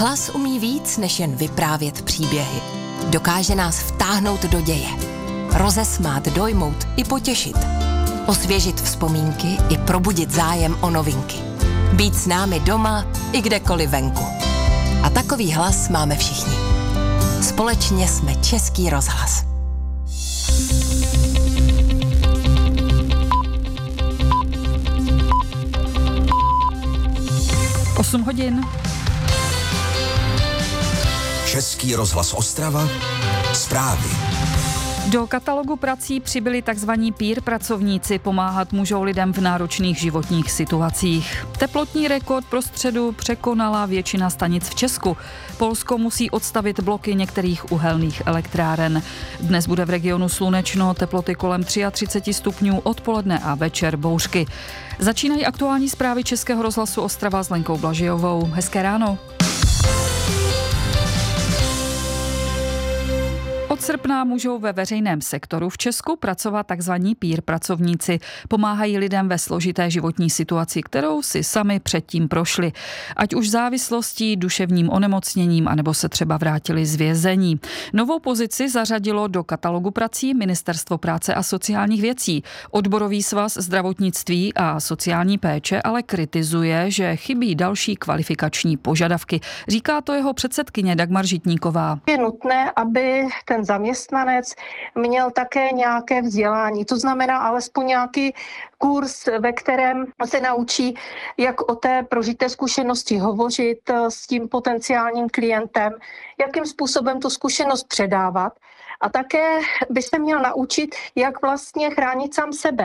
Hlas umí víc, než jen vyprávět příběhy. Dokáže nás vtáhnout do děje. Rozesmát, dojmout i potěšit. Osvěžit vzpomínky i probudit zájem o novinky. Být s námi doma i kdekoliv venku. A takový hlas máme všichni. Společně jsme Český rozhlas. Osm hodin. Český rozhlas Ostrava. Zprávy. Do katalogu prací přibyli tzv. Peer pracovníci, pomáhat můžou lidem v náročných životních situacích. Teplotní rekord pro středu překonala většina stanic v Česku. Polsko musí odstavit bloky některých uhelných elektráren. Dnes bude v regionu slunečno, teploty kolem 33 stupňů, odpoledne a večer bouřky. Začínají aktuální zprávy Českého rozhlasu Ostrava s Lenkou Blažijovou. Hezké ráno. Od srpna můžou ve veřejném sektoru v Česku pracovat tzv. Peer pracovníci. Pomáhají lidem ve složité životní situaci, kterou si sami předtím prošli. Ať už závislostí, duševním onemocněním, anebo se třeba vrátili z vězení. Novou pozici zařadilo do katalogu prací Ministerstvo práce a sociálních věcí. Odborový svaz zdravotnictví a sociální péče ale kritizuje, že chybí další kvalifikační požadavky. Říká to jeho předsedkyně Dagmar Žitníková. Je nutné, aby ten zaměstnanec měl také nějaké vzdělání. To znamená alespoň nějaký kurz, ve kterém se naučí, jak o té prožité zkušenosti hovořit s tím potenciálním klientem, jakým způsobem tu zkušenost předávat. A také by se měl naučit, jak vlastně chránit sám sebe.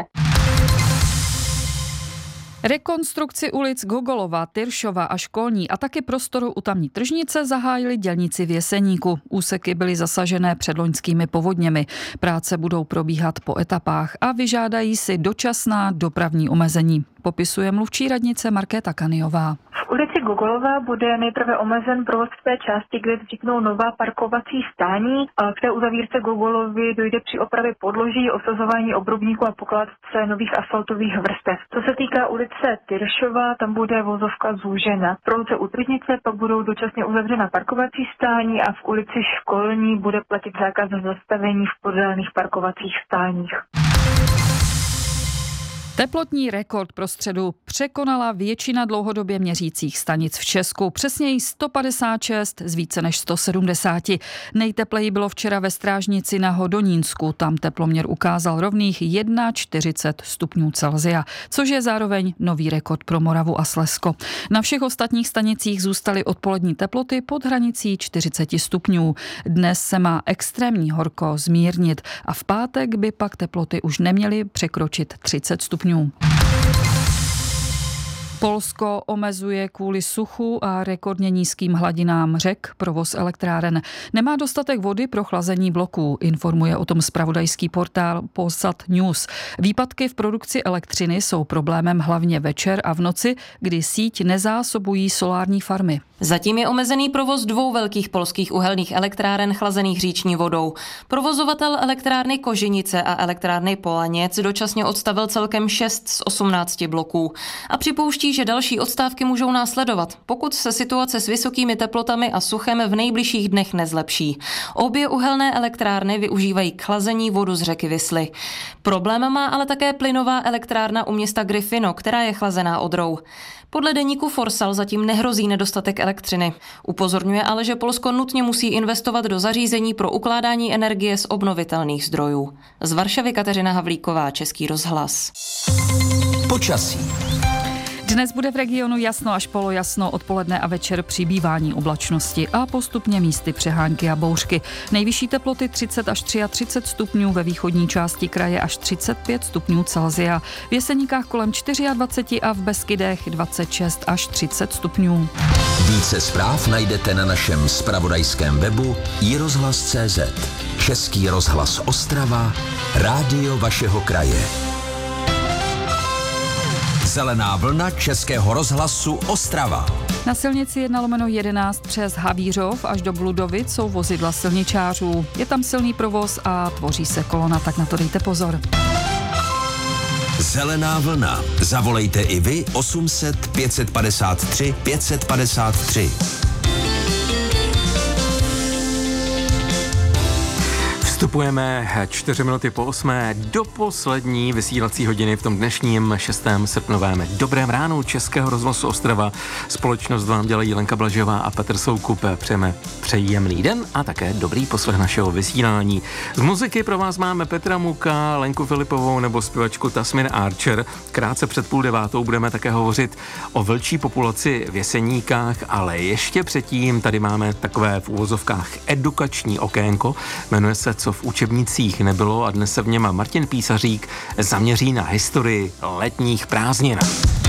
Rekonstrukci ulic Gogolova, Tyršova a Školní a taky prostoru u tamní tržnice zahájili dělníci v Jeseníku. Úseky byly zasažené předloňskými povodněmi. Práce budou probíhat po etapách a vyžádají si dočasná dopravní omezení. Popisuje mluvčí radnice Markéta Kaniová. V ulici Gogolova bude nejprve omezen provoz v té části, kde vzniknou nová parkovací stání. K té uzavírce Gogolovy dojde při opravě podloží, osazování obrubníku a pokládce nových asfaltových vrstev. Co se týká ulice Tyršova, tam bude vozovka zúžena. V ulici u tržnice pak budou dočasně uzavřena parkovací stání a v ulici Školní bude platit zákaz zastavení v podélných parkovacích stáních. Teplotní rekord pro středu překonala většina dlouhodobě měřících stanic v Česku, přesněji 156 z více než 170. Nejtepleji bylo včera ve Strážnici na Hodonínsku, tam teploměr ukázal rovných 41 stupňů Celsia, což je zároveň nový rekord pro Moravu a Slezsko. Na všech ostatních stanicích zůstaly odpolední teploty pod hranicí 40 stupňů. Dnes se má extrémní horko zmírnit a v pátek by pak teploty už neměly překročit 30 stupňů. Polsko omezuje kvůli suchu a rekordně nízkým hladinám řek provoz elektráren. Nemá dostatek vody pro chlazení bloků, informuje o tom zpravodajský portál Polsat News. Výpadky v produkci elektřiny jsou problémem hlavně večer a v noci, kdy síť nezásobují solární farmy. Zatím je omezený provoz 2 velkých polských uhelných elektráren chlazených říční vodou. Provozovatel elektrárny Koženice a elektrárny Polaněc dočasně odstavil celkem 6 z 18 bloků a připouští, že další odstávky můžou následovat, pokud se situace s vysokými teplotami a suchem v nejbližších dnech nezlepší. Obě uhelné elektrárny využívají k chlazení vodu z řeky Visly. Problém má ale také plynová elektrárna u města Gryfino, která je chlazená Odrou. Podle deníku Forsal zatím nehrozí nedostatek elektřiny. Upozorňuje ale, že Polsko nutně musí investovat do zařízení pro ukládání energie z obnovitelných zdrojů. Z Varšavy Kateřina Havlíková, Český rozhlas. Počasí. Dnes bude v regionu jasno až polojasno, odpoledne a večer přibývání oblačnosti a postupně místy přehánky a bouřky. Nejvyšší teploty 30 až 33 stupňů, ve východní části kraje až 35 stupňů Celsia. V Jeseníkách kolem 24 a v Beskydech 26 až 30 stupňů. Více zpráv najdete na našem zpravodajském webu iRozhlas.cz. Český rozhlas Ostrava, rádio vašeho kraje. Zelená vlna Českého rozhlasu Ostrava. Na silnici 1/11 přes Havířov až do Bludovic jsou vozidla silničářů. Je tam silný provoz a tvoří se kolona, tak na to dejte pozor. Zelená vlna. Zavolejte i vy 800 553 553. Vstupujeme 4 minuty po 8 do poslední vysílací hodiny v tom dnešním 6. srpnovém dobrém ránu Českého rozhlasu Ostrava. Společnost vám dělají Lenka Blažová a Petr Soukup. Přejeme příjemný den a také dobrý poslech našeho vysílání. Z muziky pro vás máme Petra Muka, Lenku Filipovou nebo zpěvačku Tasmin Archer. Krátce před 8:30 budeme také hovořit o vlčí populaci v Jeseníkách, ale ještě předtím tady máme takové v uvozovkách edukační okénko. Jmenuje se Co v učebnicích nebylo a dnes se v něm Martin Písařík zaměří na historii letních prázdnin.